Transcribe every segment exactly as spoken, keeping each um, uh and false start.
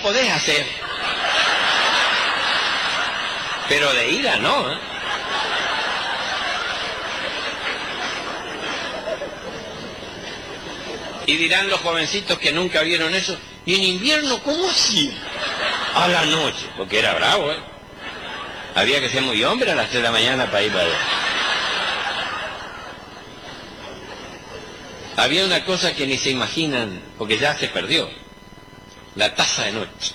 podés hacer. Pero de ira no, ¿eh? Y dirán los jovencitos que nunca vieron eso, ¿y en invierno cómo así? A la noche, porque era bravo, ¿eh? Había que ser muy hombre a las tres de la mañana para ir para allá. Había una cosa que ni se imaginan, porque ya se perdió. La taza de noche.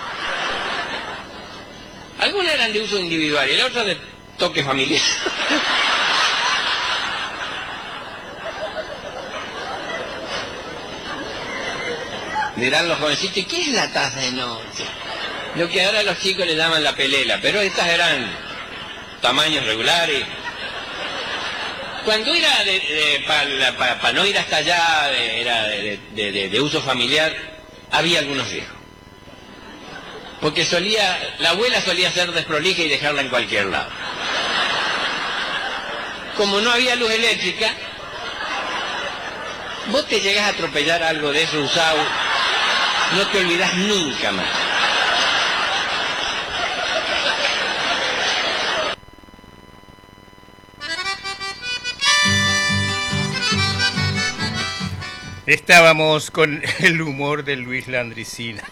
Algunas eran de uso individual y la otra de toque familiar. Dirán los jovencitos, ¿y qué es la taza de noche? Lo que ahora los chicos le llaman la pelela, pero estas eran tamaños regulares. Cuando era de, de, para pa, pa no ir hasta allá, de, era de, de, de, de uso familiar, había algunos riesgos. Porque solía, la abuela solía ser desprolija y dejarla en cualquier lado. Como no había luz eléctrica, vos te llegás a atropellar algo de eso usado, no te olvidás nunca más. Estábamos con el humor de Luis Landricina.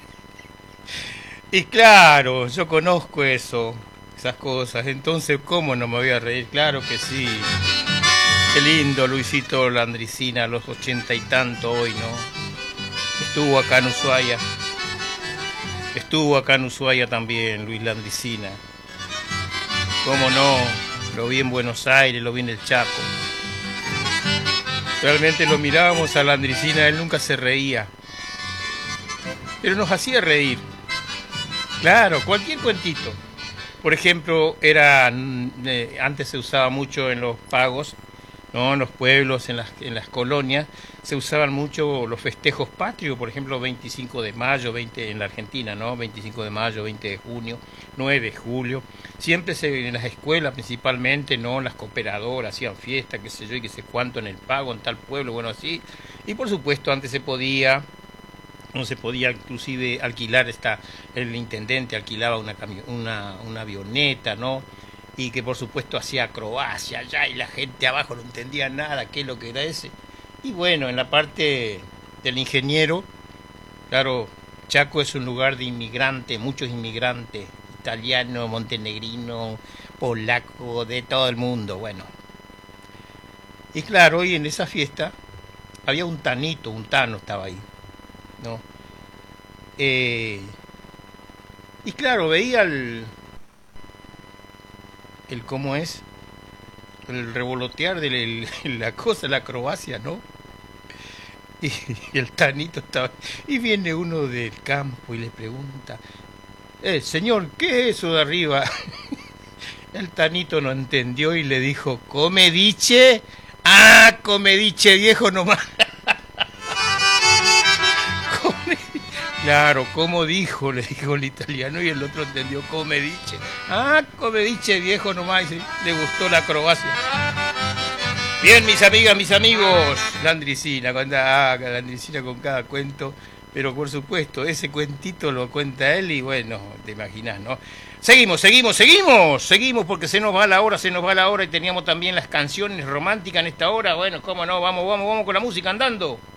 Y claro, yo conozco eso, esas cosas, entonces ¿cómo no me voy a reír? Claro que sí. Qué lindo Luisito Landricina, a los ochenta y tanto hoy, ¿no? Estuvo acá en Ushuaia. Estuvo acá en Ushuaia también, Luis Landricina. ¿Cómo no? Lo vi en Buenos Aires, lo vi en el Chaco. Realmente lo mirábamos a Landricina, él nunca se reía. Pero nos hacía reír. Claro, cualquier cuentito. Por ejemplo, era eh, antes se usaba mucho en los pagos, ¿no? En los pueblos, en las, en las colonias, se usaban mucho los festejos patrios, por ejemplo, veinticinco de mayo, veinte en la Argentina, ¿no? veinticinco de mayo, veinte de junio, nueve de julio. Siempre se, en las escuelas principalmente, ¿no? Las cooperadoras hacían fiesta, qué sé yo, y qué sé cuánto en el pago, en tal pueblo, bueno, así. Y por supuesto, antes se podía... no se podía inclusive alquilar, esta, el intendente alquilaba una, una, una avioneta, ¿no? Y que por supuesto hacía acrobacia allá y la gente abajo no entendía nada, qué es lo que era ese. Y bueno, en la parte del ingeniero, claro, Chaco es un lugar de inmigrantes, muchos inmigrantes, italianos, montenegrinos, polacos, de todo el mundo, bueno. Y claro, hoy en esa fiesta había un tanito, un tano estaba ahí, ¿no? Eh, y claro, veía el, el cómo es, el revolotear de el, la cosa, la acrobacia, ¿no? Y, y el tanito estaba, y viene uno del campo y le pregunta, eh, señor, ¿qué es eso de arriba? El tanito no entendió y le dijo, comediche, ah, comediche viejo nomás. Claro, como dijo, le dijo el italiano y el otro entendió comediche. Ah, comediche viejo nomás, y le gustó la acrobacia. Bien, mis amigas, mis amigos, Landricina, con, ah, Landricina con cada cuento, pero por supuesto, ese cuentito lo cuenta él y bueno, te imaginas, ¿no? Seguimos, seguimos, seguimos, seguimos porque se nos va la hora, se nos va la hora y teníamos también las canciones románticas en esta hora. Bueno, cómo no, vamos, vamos, vamos con la música andando.